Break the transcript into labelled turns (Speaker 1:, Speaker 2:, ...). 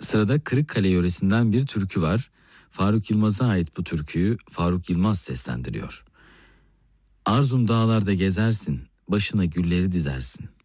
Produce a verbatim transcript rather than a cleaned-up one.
Speaker 1: Sırada Kırıkkale yöresinden bir türkü var. Faruk Yılmaz'a ait bu türküyü Faruk Yılmaz seslendiriyor. Arzum dağlarda gezersin, başına gülleri dizersin.